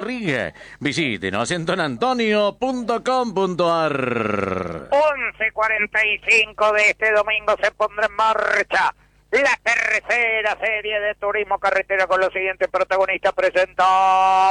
Barriga. Visítenos en donantonio.com.ar. 11:45 de este domingo se pondrá en marcha la tercera serie de turismo carretera con los siguientes protagonistas. Presenta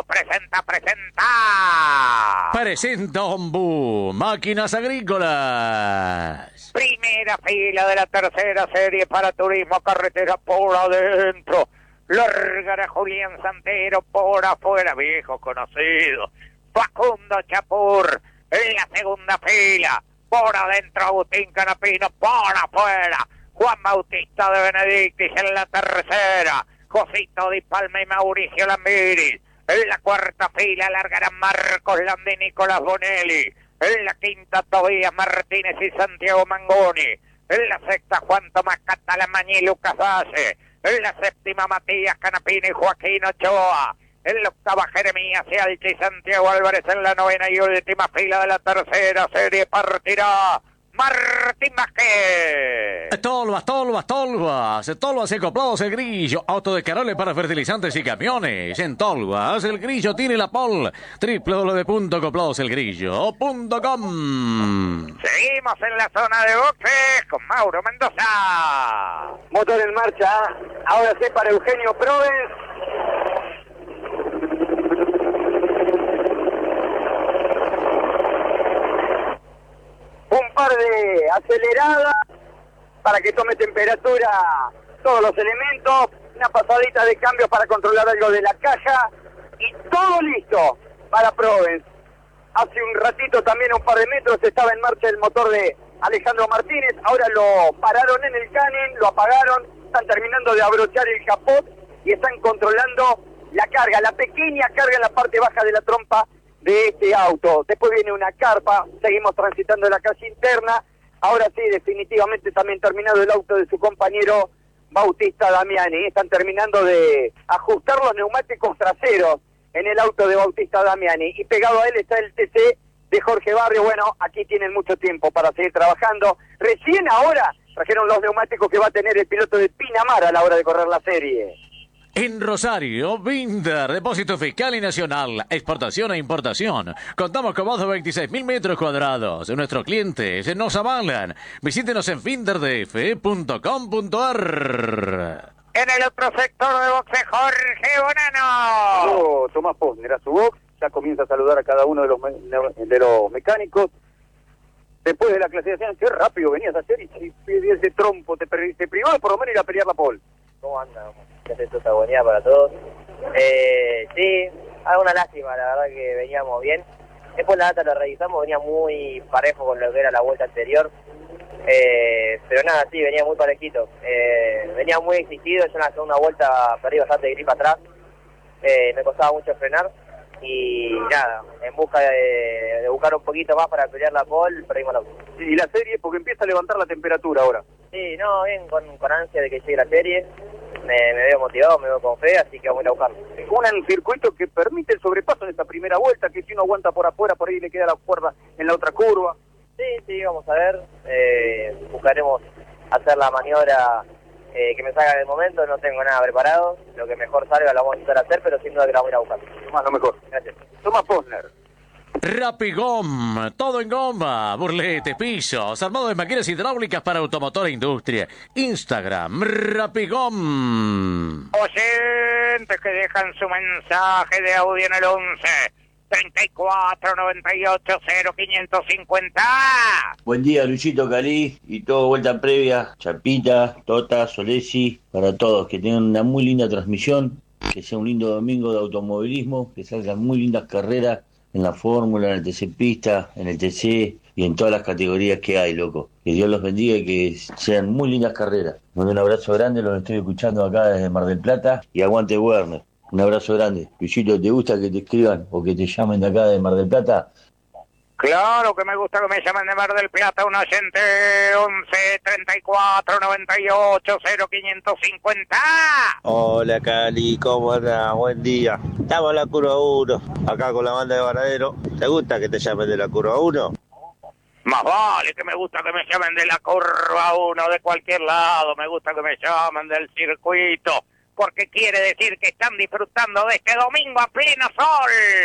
Ombú, máquinas agrícolas. primera fila de la tercera serie para turismo carretera por adentro. Largará Julián Santero por afuera, viejo conocido. Facundo Chapur en la segunda fila. Por adentro Agustín Canapino, por afuera Juan Bautista de Benedictis en la tercera. Josito Di Palma y Mauricio Lambiris. En la cuarta fila largarán Marcos Landi y Nicolás Bonelli. En la quinta Tobías Martínez y Santiago Mangoni. En la sexta Juan Tomás Catalamañi y Lucas Valle. En la séptima Matías Canapino y Joaquín Ochoa. En la octava Jeremías y Alchi y Santiago Álvarez. En la novena y última fila de la tercera serie partirá Martín Vázquez. Tolvas Ecoplados El Grillo, auto de Carole para fertilizantes y camiones. En Tolvas El Grillo tiene la pol. www.ecopladoselgrillo.com. Seguimos en la zona de boxes con Mauro Mendoza. Motor en marcha, ahora sí para Eugenio Proves. Un par de aceleradas para que tome temperatura todos los elementos, una pasadita de cambios para controlar algo de la caja y todo listo para Provence. Hace un ratito también, a un par de metros, estaba en marcha el motor de Alejandro Martínez, ahora lo pararon en el canen, lo apagaron, están terminando de abrochar el capot y están controlando la carga, la pequeña carga en la parte baja de la trompa de este auto. Después viene una carpa, seguimos transitando la calle interna. Ahora sí, definitivamente también terminado el auto de su compañero Bautista Damiani. Están terminando de ajustar los neumáticos traseros en el auto de Bautista Damiani. Y pegado a él está el TC de Jorge Barrio. Bueno, aquí tienen mucho tiempo para seguir trabajando. Recién ahora trajeron los neumáticos que va a tener el piloto de Pinamar a la hora de correr la serie. En Rosario, Binder, depósito fiscal y nacional, exportación e importación. Contamos con más de 26.000 metros cuadrados. Nuestros clientes nos avalan. Visítenos en binderdf.com.ar. En el otro sector de boxe, Jorge Bonano. Tomás Posner a su box, ya comienza a saludar a cada uno de los mecánicos. Después de la clasificación, qué rápido venías ayer y ese trompo te privaba por lo menos ir a pelear la pole. ¿Cómo anda? ¿Qué hace esta buena para todos? Sí, una lástima, la verdad que veníamos bien. Después la data la revisamos, venía muy parejo con lo que era la vuelta anterior. Pero nada, sí, venía muy parejito. Venía muy exigido, yo en la segunda vuelta perdí bastante grip atrás. Me costaba mucho frenar. Y nada, en busca de buscar un poquito más para pelear la pole, perdimos la pole. Y la serie, porque empieza a levantar la temperatura ahora. Sí, no, bien, con ansia de que llegue la serie. Me veo motivado, me veo con fe, así que vamos a ir a buscarlo. Un circuito que permite el sobrepaso en esta primera vuelta, que si uno aguanta por afuera, por ahí le queda la cuerda en la otra curva. Sí, vamos a ver. Buscaremos hacer la maniobra que me salga en el momento, no tengo nada preparado. Lo que mejor salga lo vamos a intentar hacer, pero sin duda que la vamos a ir a buscar. Más lo mejor. Gracias. Tomás Posner. Rapigom, todo en goma, burletes, pisos, armado de máquinas hidráulicas para automotor e industria. Instagram, Rapigom. Oyentes que dejan su mensaje de audio en el 11-34-98-0550. Buen día, Luchito Calí y todo vuelta previa, Chapita, Tota, Solesi, para todos, que tengan una muy linda transmisión, que sea un lindo domingo de automovilismo, que salgan muy lindas carreras en la Fórmula, en el TC Pista, en el TC y en todas las categorías que hay, loco. Que Dios los bendiga y que sean muy lindas carreras. Mando un abrazo grande, los estoy escuchando acá desde Mar del Plata y aguante Werner. Un abrazo grande. Luchito, ¿te gusta que te escriban o que te llamen de acá de Mar del Plata? Claro que me gusta que me llamen de Mar del Plata, un oyente 11-34-98-0550. Hola Cali, ¿cómo andas? Buen día. Estamos en la curva 1, acá con la banda de Varadero. ¿Te gusta que te llamen de la curva 1? Más vale que me gusta que me llamen de la curva 1, de cualquier lado. Me gusta que me llamen del circuito, porque quiere decir que están disfrutando de este domingo a pleno sol.